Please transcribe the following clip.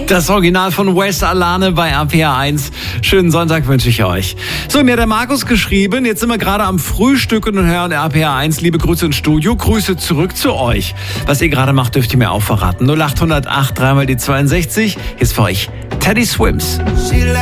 Das Original von Wes Alane bei RPA 1. Schönen Sonntag wünsche ich euch. So, mir hat der Markus geschrieben, jetzt sind wir gerade am Frühstücken und hören RPA 1. Liebe Grüße ins Studio, Grüße zurück zu euch. Was ihr gerade macht, dürft ihr mir auch verraten. 0808 3 mal die 62. Hier ist für euch Teddy Swims.